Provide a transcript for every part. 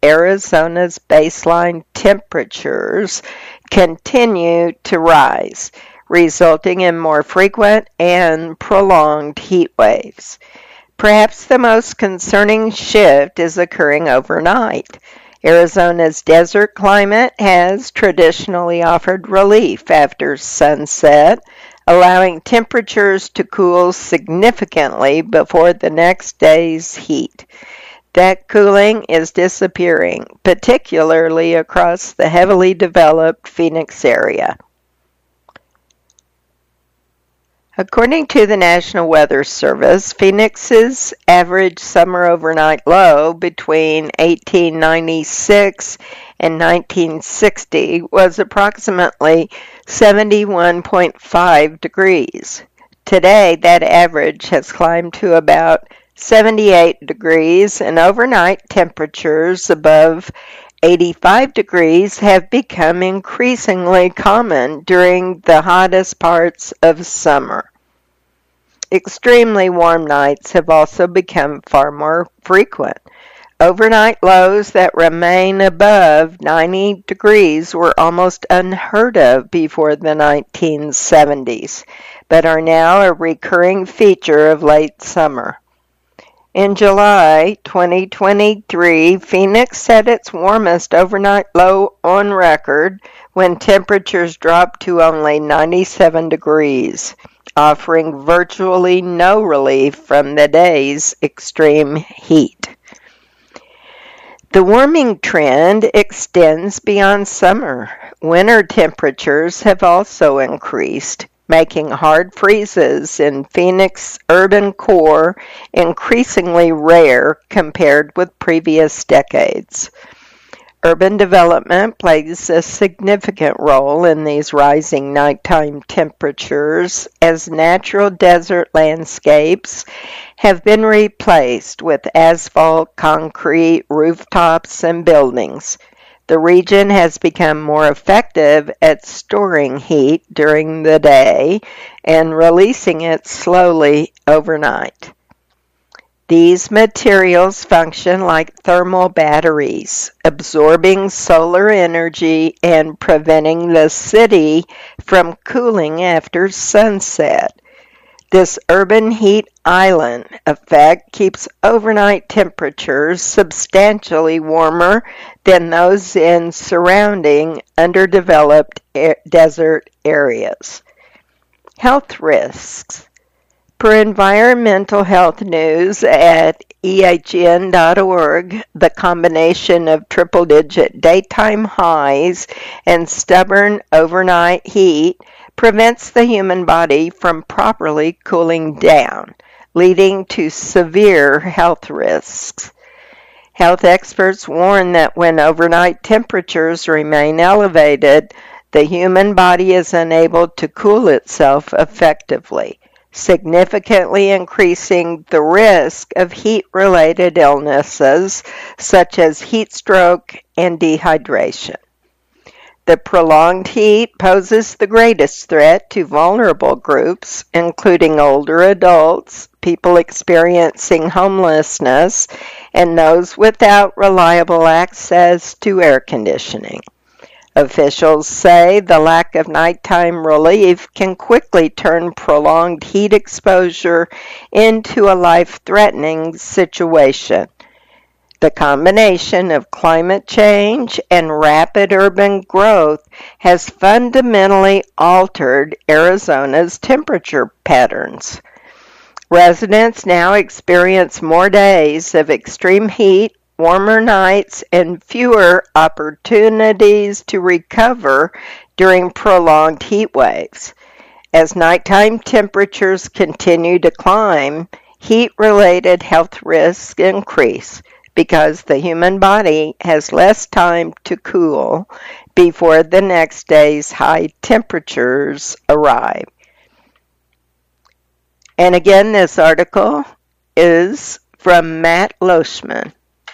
Arizona's baseline temperatures continue to rise, resulting in more frequent and prolonged heat waves. Perhaps the most concerning shift is occurring overnight. Arizona's desert climate has traditionally offered relief after sunset, allowing temperatures to cool significantly before the next day's heat. That cooling is disappearing, particularly across the heavily developed Phoenix area. According to the National Weather Service, Phoenix's average summer overnight low between 1896 and 1960 was approximately 71.5 degrees. Today, that average has climbed to about 78 degrees, and overnight temperatures above 85 degrees have become increasingly common during the hottest parts of summer. Extremely warm nights have also become far more frequent. Overnight lows that remain above 90 degrees were almost unheard of before the 1970s, but are now a recurring feature of late summer. In July 2023, Phoenix set its warmest overnight low on record when temperatures dropped to only 97 degrees, offering virtually no relief from the day's extreme heat. The warming trend extends beyond summer. Winter temperatures have also increased, making hard freezes in Phoenix urban core increasingly rare compared with previous decades. Urban development plays a significant role in these rising nighttime temperatures as natural desert landscapes have been replaced with asphalt, concrete, rooftops, and buildings. The region has become more effective at storing heat during the day and releasing it slowly overnight. These materials function like thermal batteries, absorbing solar energy and preventing the city from cooling after sunset. This urban heat island effect keeps overnight temperatures substantially warmer than those in surrounding underdeveloped desert areas. Health risks. Per environmental health news at ehn.org, the combination of triple-digit daytime highs and stubborn overnight heat prevents the human body from properly cooling down, leading to severe health risks. Health experts warn that when overnight temperatures remain elevated, the human body is unable to cool itself effectively, significantly increasing the risk of heat-related illnesses such as heat stroke and dehydration. The prolonged heat poses the greatest threat to vulnerable groups, including older adults, people experiencing homelessness, and those without reliable access to air conditioning. Officials say the lack of nighttime relief can quickly turn prolonged heat exposure into a life-threatening situation. The combination of climate change and rapid urban growth has fundamentally altered Arizona's temperature patterns. Residents now experience more days of extreme heat, warmer nights, and fewer opportunities to recover during prolonged heat waves. As nighttime temperatures continue to climb, heat-related health risks increase because the human body has less time to cool before the next day's high temperatures arrive. And again, this article is from Matt Loschman.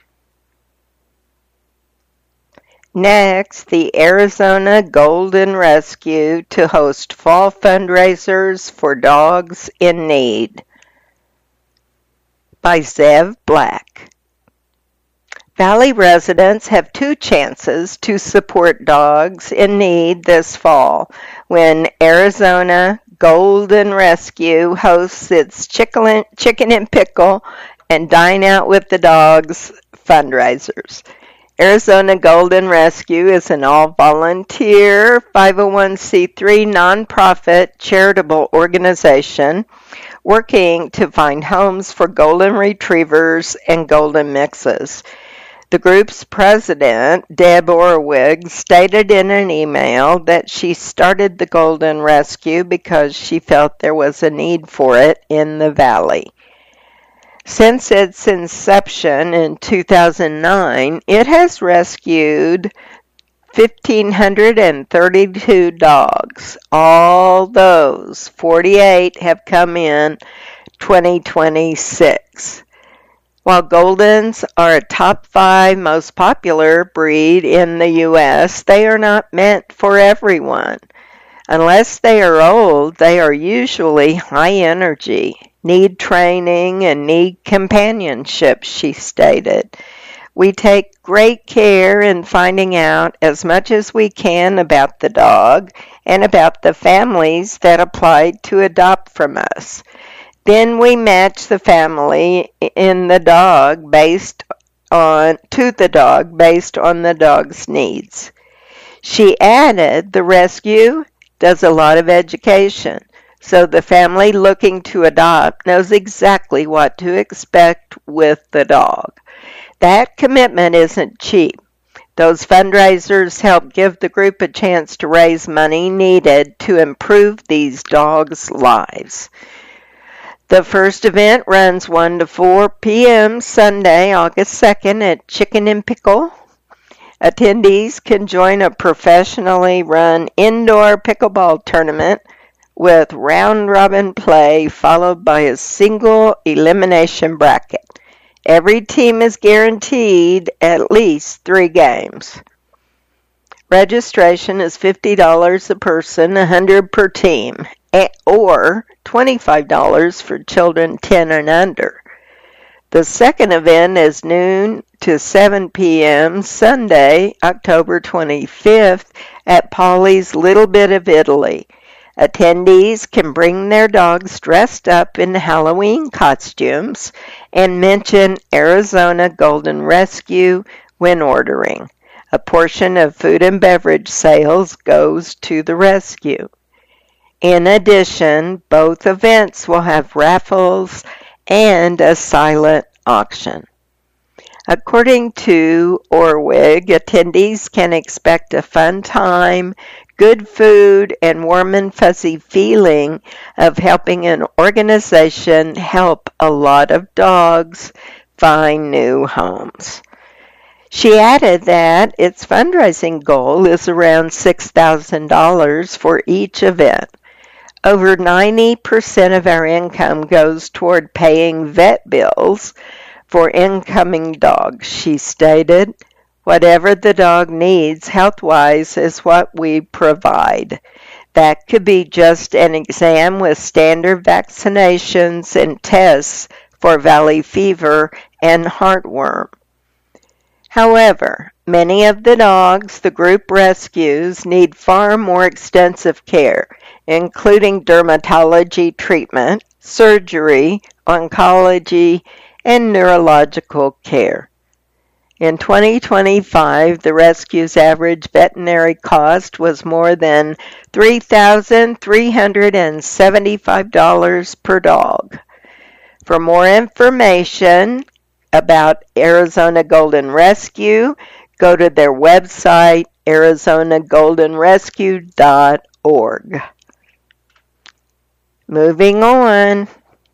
Next, the Arizona Golden Rescue to host fall fundraisers for dogs in need by Zev Black. Valley residents have two chances to support dogs in need this fall when Arizona Golden Rescue hosts its Chicken and Pickle and Dine Out with the Dogs fundraisers. Arizona Golden Rescue is an all-volunteer 501c3 nonprofit charitable organization working to find homes for golden retrievers and golden mixes. The group's president, Deb Orwig, stated in an email that she started the Golden Rescue because she felt there was a need for it in the valley. Since its inception in 2009, it has rescued 1,532 dogs. All those 48 have come in 2026. While Goldens are a top 5 most popular breed in the U.S., they are not meant for everyone. Unless they are old, they are usually high energy, need training, and need companionship, she stated. We take great care in finding out as much as we can about the dog and about the families that applied to adopt from us. Then we match the family in the dog based on the dog's needs. She added the rescue does a lot of education, so the family looking to adopt knows exactly what to expect with the dog. That commitment isn't cheap. Those fundraisers help give the group a chance to raise money needed to improve these dogs' lives. The first event runs 1 to 4 p.m. Sunday, August 2nd at Chicken and Pickle. Attendees can join a professionally run indoor pickleball tournament with round-robin play followed by a single elimination bracket. Every team is guaranteed at least 3 games. Registration is $50 a person, $100 per team, or $25 for children 10 and under. The second event is noon to 7 p.m. Sunday, October 25th at Polly's Little Bit of Italy. Attendees can bring their dogs dressed up in Halloween costumes and mention Arizona Golden Rescue when ordering. A portion of food and beverage sales goes to the rescue. In addition, both events will have raffles and a silent auction. According to Orwig, attendees can expect a fun time, good food, and warm and fuzzy feeling of helping an organization help a lot of dogs find new homes. She added that its fundraising goal is around $6,000 for each event. Over 90% of our income goes toward paying vet bills for incoming dogs, she stated. Whatever the dog needs health-wise is what we provide. That could be just an exam with standard vaccinations and tests for valley fever and heartworm. However, many of the dogs the group rescues need far more extensive care, including dermatology treatment, surgery, oncology, and neurological care. In 2025, the rescue's average veterinary cost was more than $3,375 per dog. For more information about Arizona Golden Rescue, go to their website, arizonagoldenrescue.org. Moving on.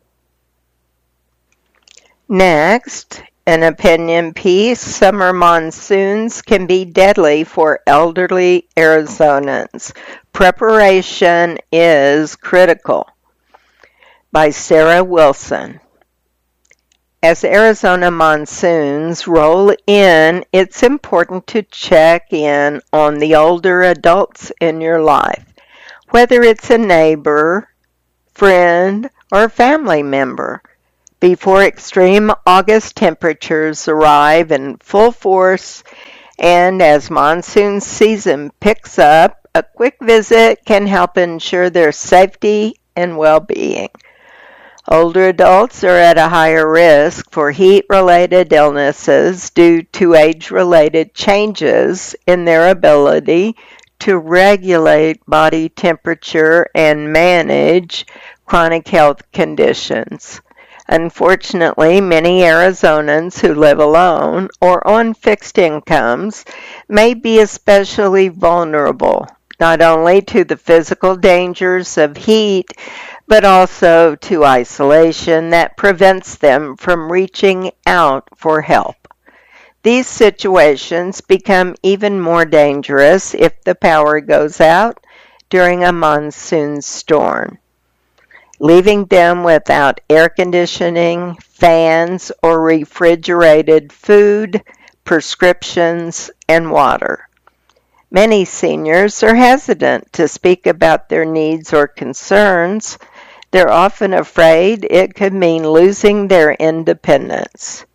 Next, an opinion piece, Summer Monsoons Can Be Deadly for Elderly Arizonans. Preparation is Critical, by Sarah Wilson. As Arizona monsoons roll in, it's important to check in on the older adults in your life, whether it's a neighbor, friend, or family member. Before extreme August temperatures arrive in full force and as monsoon season picks up, a quick visit can help ensure their safety and well-being. Older adults are at a higher risk for heat-related illnesses due to age-related changes in their ability to regulate body temperature and manage chronic health conditions. Unfortunately, many Arizonans who live alone or on fixed incomes may be especially vulnerable, not only to the physical dangers of heat, but also to isolation that prevents them from reaching out for help. These situations become even more dangerous if the power goes out during a monsoon storm, leaving them without air conditioning, fans, or refrigerated food, prescriptions, and water. Many seniors are hesitant to speak about their needs or concerns. They're often afraid it could mean losing their independence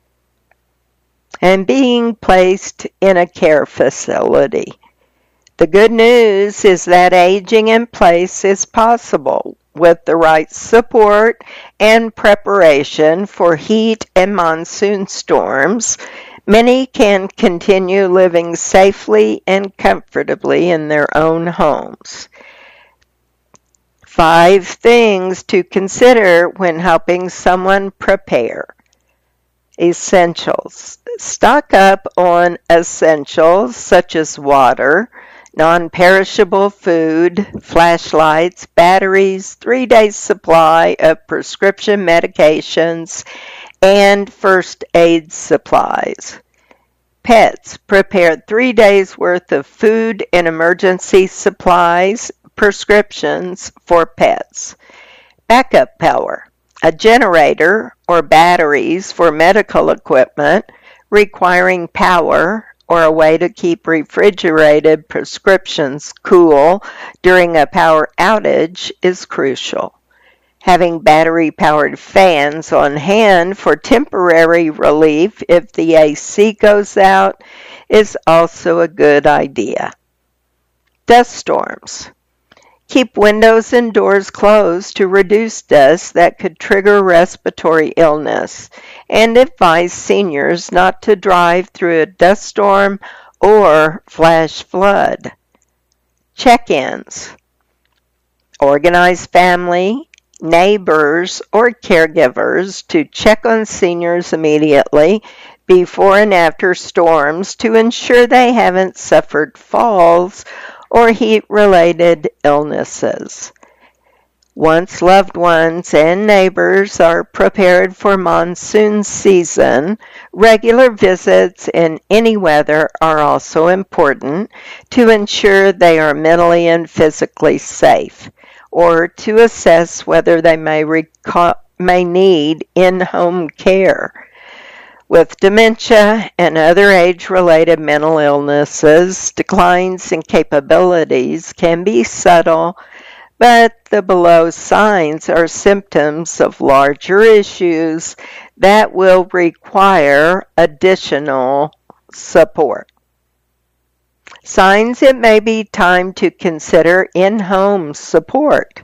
and being placed in a care facility. The good news is that aging in place is possible with the right support and preparation for heat and monsoon storms. Many can continue living safely and comfortably in their own homes. 5 things to consider when helping someone prepare. Essentials. Stock up on essentials such as water, non-perishable food, flashlights, batteries, 3 days supply of prescription medications, and first aid supplies. Pets. Prepare 3 days worth of food and emergency supplies, prescriptions for pets. Backup power. A generator or batteries for medical equipment requiring power or a way to keep refrigerated prescriptions cool during a power outage is crucial. Having battery-powered fans on hand for temporary relief if the AC goes out is also a good idea. Dust storms. Keep windows and doors closed to reduce dust that could trigger respiratory illness, and advise seniors not to drive through a dust storm or flash flood. Check-ins. Organize family, neighbors, or caregivers to check on seniors immediately before and after storms to ensure they haven't suffered falls or heat-related illnesses. Once loved ones and neighbors are prepared for monsoon season, regular visits in any weather are also important to ensure they are mentally and physically safe, or to assess whether they may need in-home care. With dementia and other age-related mental illnesses, declines in capabilities can be subtle, but the below signs are symptoms of larger issues that will require additional support. Signs it may be time to consider in-home support.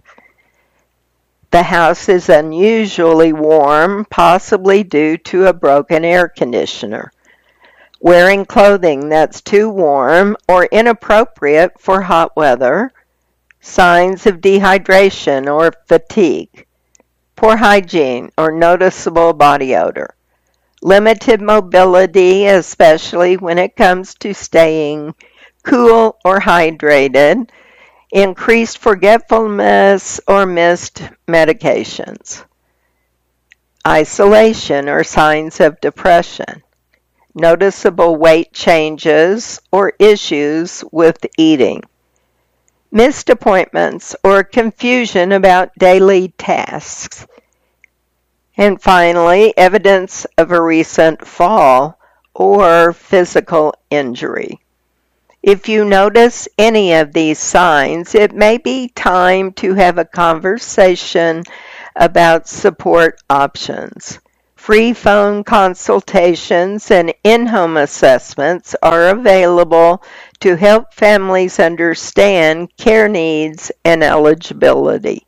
The house is unusually warm, possibly due to a broken air conditioner. Wearing clothing that's too warm or inappropriate for hot weather. Signs of dehydration or fatigue. Poor hygiene or noticeable body odor. Limited mobility, especially when it comes to staying cool or hydrated. Increased forgetfulness or missed medications. Isolation or signs of depression. Noticeable weight changes or issues with eating. Missed appointments or confusion about daily tasks. And finally, evidence of a recent fall or physical injury. If you notice any of these signs, it may be time to have a conversation about support options. Free phone consultations and in-home assessments are available to help families understand care needs and eligibility.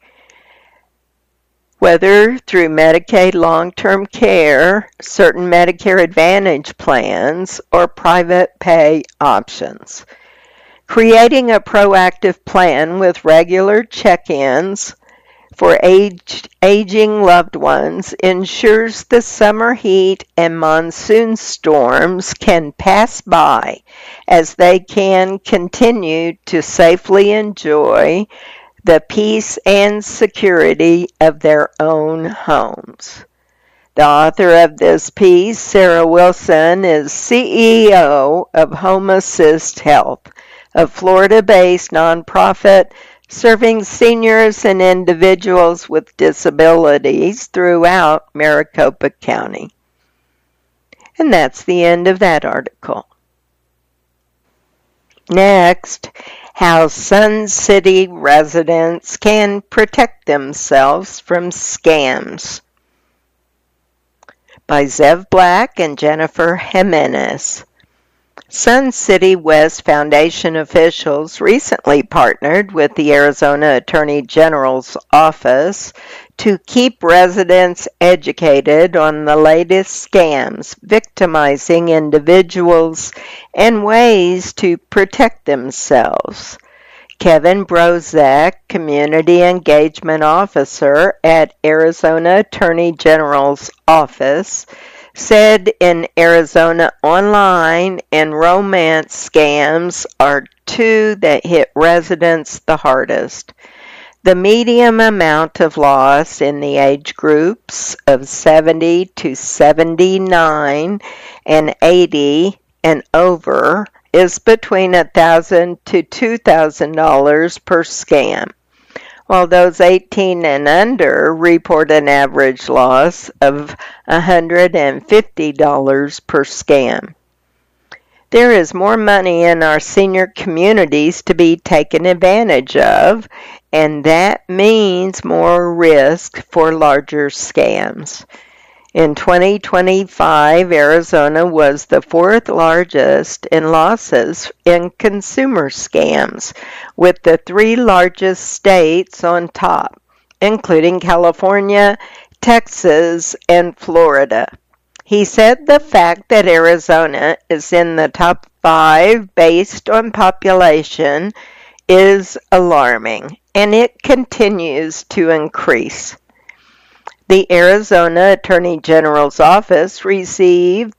Whether through Medicaid long-term care, certain Medicare Advantage plans, or private pay options. Creating a proactive plan with regular check-ins for aging loved ones ensures the summer heat and monsoon storms can pass by as they can continue to safely enjoy the peace and security of their own homes. The author of this piece, Sarah Wilson, is CEO of Home Assist Health, a Florida-based nonprofit serving seniors and individuals with disabilities throughout Maricopa County. And that's the end of that article. Next, how Sun City residents can protect themselves from scams, by Zev Black and Jennifer Jimenez. Sun City West Foundation officials recently partnered with the Arizona Attorney General's office to keep residents educated on the latest scams victimizing individuals and ways to protect themselves. Kevin Brozek, Community Engagement Officer at Arizona Attorney General's office, said in Arizona online and romance scams are two that hit residents the hardest. The median amount of loss in the age groups of 70 to 79 and 80 and over is between $1,000 to $2,000 per scam, while those 18 and under report an average loss of $150 per scam. There is more money in our senior communities to be taken advantage of, and that means more risk for larger scams. In 2025, Arizona was the fourth largest in losses in consumer scams, with the three largest states on top, including California, Texas, and Florida. He said the fact that Arizona is in the top 5 based on population is alarming, and it continues to increase. The Arizona Attorney General's office received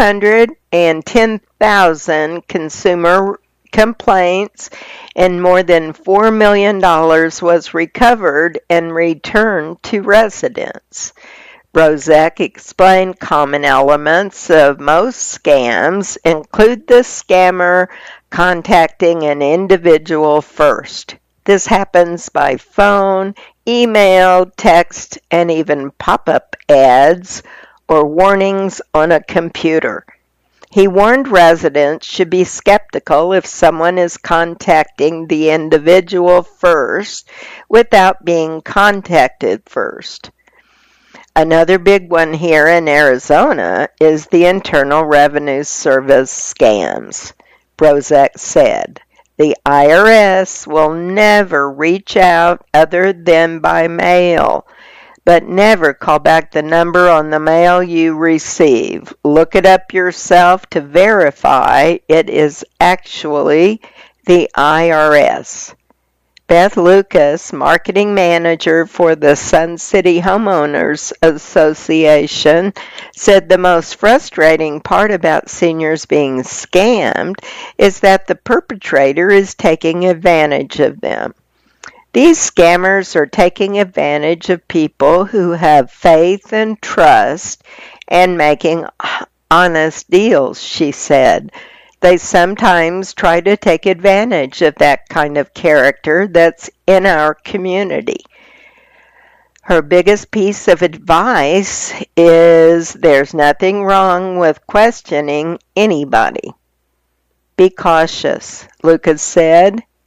210,000 consumer complaints, and more than $4 million was recovered and returned to residents. Brozek explained common elements of most scams include the scammer contacting an individual first. This happens by phone, email, text, and even pop-up ads or warnings on a computer. He warned residents should be skeptical if someone is contacting the individual first without being contacted first. Another big one here in Arizona is the Internal Revenue Service scams, Brozek said. The IRS will never reach out other than by mail, but never call back the number on the mail you receive. Look it up yourself to verify it is actually the IRS. Beth Lucas, marketing manager for the Sun City Homeowners Association, said the most frustrating part about seniors being scammed is that the perpetrator is taking advantage of them. These scammers are taking advantage of people who have faith and trust and making honest deals, she said. They sometimes try to take advantage of that kind of character that's in our community. Her biggest piece of advice is there's nothing wrong with questioning anybody. Be cautious, Lucas said.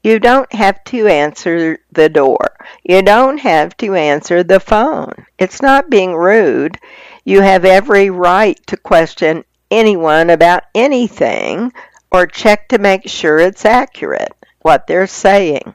You don't have to answer the door. You don't have to answer the phone. It's not being rude. You have every right to question anyone about anything or check to make sure it's accurate, what they're saying.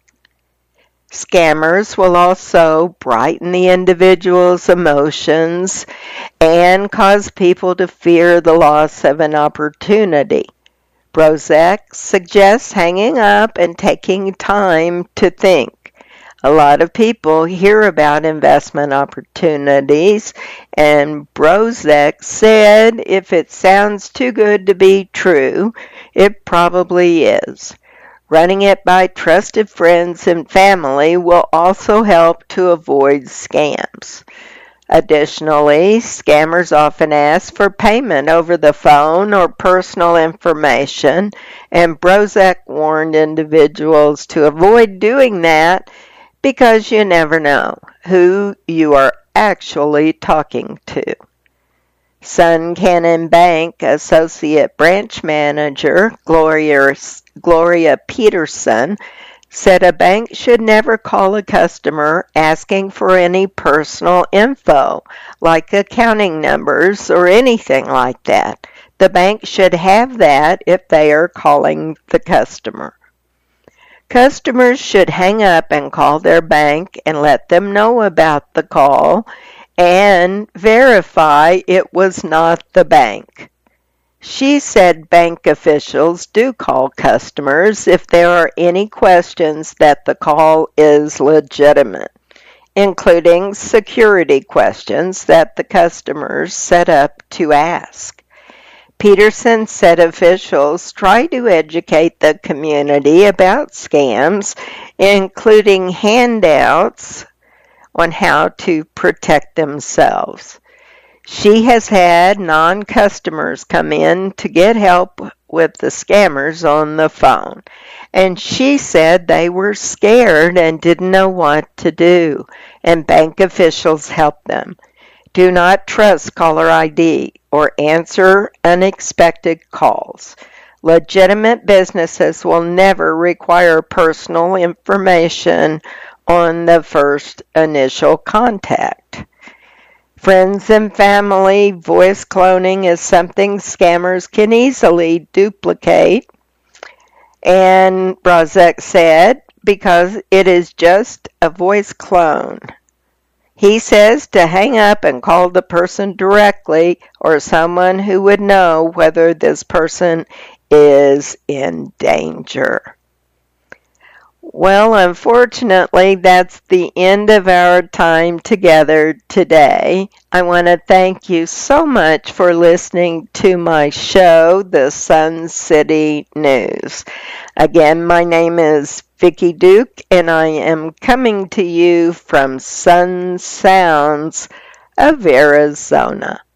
Scammers will also brighten the individual's emotions and cause people to fear the loss of an opportunity. Brozek suggests hanging up and taking time to think. A lot of people hear about investment opportunities, and Brozek said if it sounds too good to be true, it probably is. Running it by trusted friends and family will also help to avoid scams. Additionally, scammers often ask for payment over the phone or personal information, and Brozek warned individuals to avoid doing that because you never know who you are actually talking to. Sun Cannon Bank Associate Branch Manager Gloria Peterson said a bank should never call a customer asking for any personal info, like accounting numbers or anything like that. The bank should have that if they are calling the customer. Customers should hang up and call their bank and let them know about the call and verify it was not the bank. She said bank officials do call customers if there are any questions that the call is legitimate, including security questions that the customers set up to ask. Peterson said officials try to educate the community about scams, including handouts on how to protect themselves. She has had non-customers come in to get help with the scammers on the phone, and she said they were scared and didn't know what to do, and bank officials helped them. Do not trust caller ID or answer unexpected calls. Legitimate businesses will never require personal information on the first initial contact. Friends and family voice cloning is something scammers can easily duplicate, and Brozek said, because it is just a voice clone. He says to hang up and call the person directly or someone who would know whether this person is in danger. Well, unfortunately, that's the end of our time together today. I want to thank you so much for listening to my show, The Sun City News. Again, my name is Vicki Duke, and I am coming to you from Sun Sounds of Arizona.